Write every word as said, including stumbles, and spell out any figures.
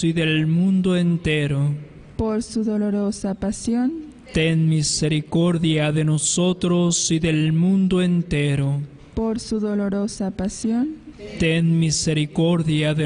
y del mundo entero. Por su dolorosa pasión, Ten misericordia de nosotros y del mundo entero. por su dolorosa pasión, Ten misericordia de